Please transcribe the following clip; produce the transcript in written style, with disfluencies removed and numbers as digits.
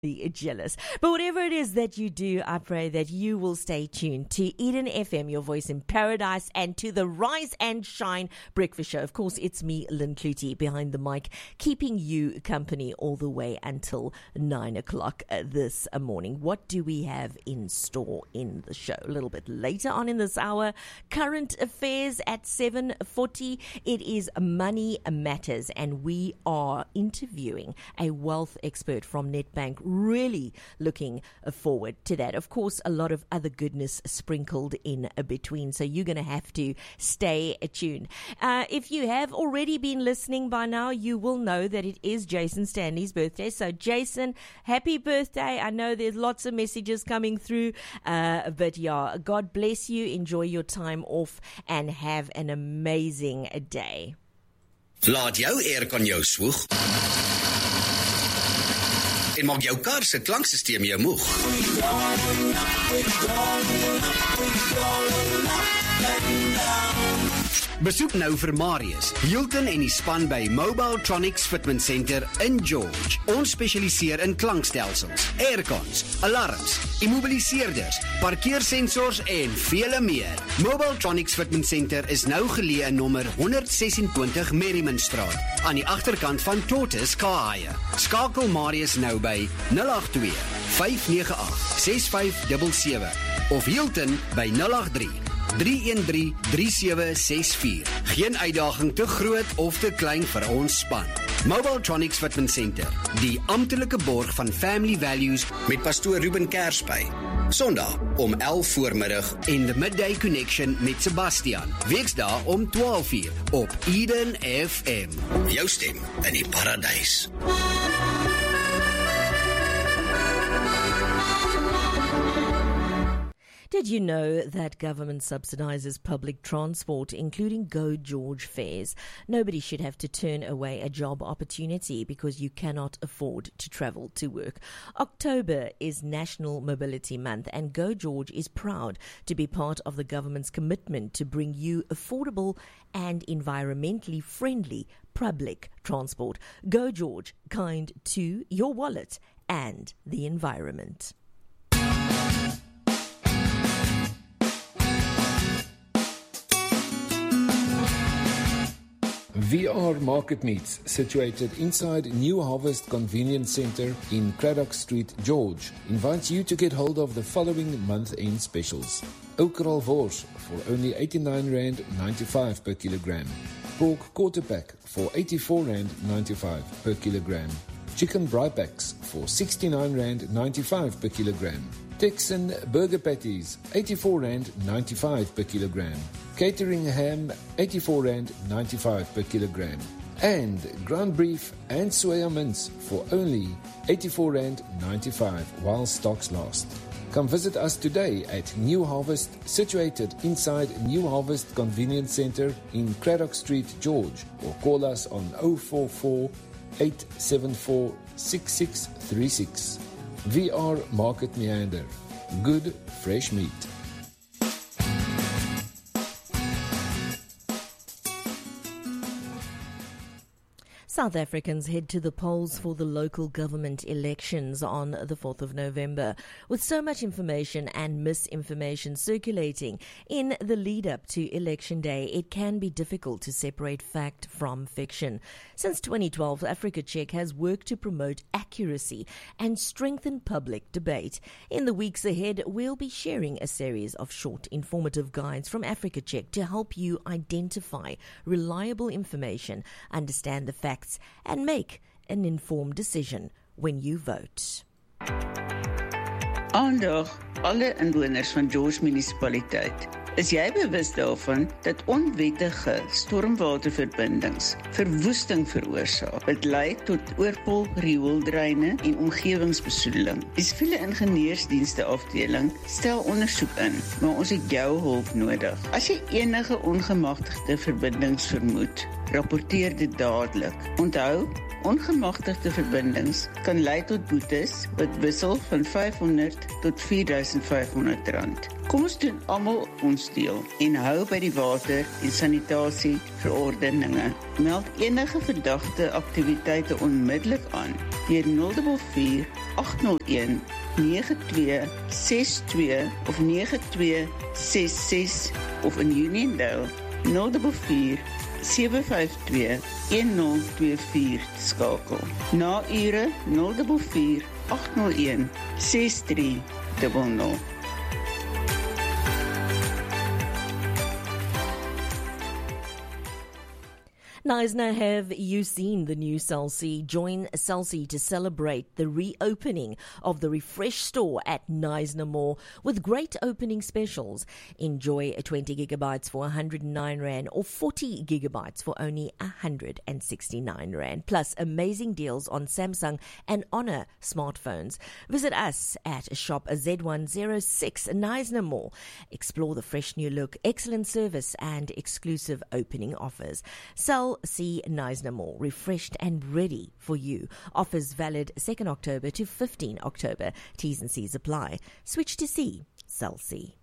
jealous. But whatever it is that you do, I pray that you will stay tuned to Eden FM, your voice in paradise, and to the Rise and Shine Breakfast Show. Of course, it's me, Lynn Clutie, behind the mic, keeping you company all the way until 9 o'clock this morning. What do we have in store in the show? A little bit later on in this hour, current affairs at 7:40. It is Money Matters, and we are interviewing a wealth expert from Nedbank. Really looking forward to that. Of course, a lot of other goodness sprinkled in between, so you're going to have to stay tuned. If you have already been listening by now, you will know that it is Jason Stanley's birthday. So, Jason, happy birthday. I know there's lots of messages coming through, but yeah, God bless you. Enjoy your time off and have an amazing day. Laat jou aircon jou swoeg. En maak jou kar se klanksysteem jou moeg. Besoek nou vir Marius, Hilton en die span by Mobile Tronics Fitment Center in George. Ons spesialiseer in klankstelsels, aircons, alarms, immobiliseerders, parkeersensors en vele meer. Mobile Tronics Fitment Center is nou geleë in nommer 126 Merrimanstraat, aan die agterkant van Tortoise Car. Skakel Marius nou by 082 598 6577 of Hilton by 083 313-3764. Geen uitdaging te groot of te klein vir ons span. Mobile Tronics Fitment Center, die amptelike borg van Family Values met pastoor Ruben Kerspy. Sondag om 11 voormiddag en The Midday Connection met Sebastian. Weksdae om 12 uur op Eden FM. Jou stem in die paradys. Did you know that government subsidizes public transport, including Go George fares? Nobody should have to turn away a job opportunity because you cannot afford to travel to work. October is National Mobility Month, and Go George is proud to be part of the government's commitment to bring you affordable and environmentally friendly public transport. Go George, kind to your wallet and the environment. VR Market Meats, situated inside New Harvest Convenience Centre in Craddock Street, George, invites you to get hold of the following month-end specials. Okral wors for only R89.95 per kilogram. Pork quarter pack for R84.95 per kilogram. Chicken braai packs for R69.95 per kilogram. Texan burger patties, R84.95 per kilogram. Catering ham, R84.95 per kilogram. And ground beef and soya mince for only R84.95 while stocks last. Come visit us today at New Harvest, situated inside New Harvest Convenience Centre in Craddock Street, George, or call us on 044 874 6636. VR Market Meander. Good fresh meat. South Africans head to the polls for the local government elections on the 4th of November. With so much information and misinformation circulating in the lead up to Election Day, it can be difficult to separate fact from fiction. Since 2012, Africa Check has worked to promote accuracy and strengthen public debate. In the weeks ahead, we'll be sharing a series of short informative guides from Africa Check to help you identify reliable information, understand the facts, and make an informed decision when you vote. Aandag alle inwoners van George munisipaliteit. Is jy bewus daarvan dat onwettige stormwaterverbindings verwoesting veroorsaak, wat lei tot oorpol riooldreine en omgewingsbesoedeling? Die siviele ingenieursdienste afdeling stel ondersoek in, maar ons het jou hulp nodig. As jy enige ongemagtigde verbindings vermoed, rapporteer dit dadelik. Onthou, Ongemagtigde verbindings kan lei tot boetes wat wissel van R500 tot R4.500. Kom ons doen almal ons deel en hou by die water en sanitasie verordeninge. Meld enige verdagte aktiwiteite onmiddellik aan deur 044 801 9262 of 9266 of in Uniondale 044 752 1024 skakel. Na ure 044 801 6300. Knysna, have you seen the new Cell C? Join Cell C to celebrate the reopening of the refreshed store at Knysna Mall with great opening specials. Enjoy 20 gigabytes for R109 or 40 gigabytes for only R169. Plus amazing deals on Samsung and Honor smartphones. Visit us at shop Z106 Knysna Mall. Explore the fresh new look, excellent service and exclusive opening offers. Cell C Knysna Mall, refreshed and ready for you. Offers valid 2nd October to 15 October. T's and C's apply. Switch to C. Cell C.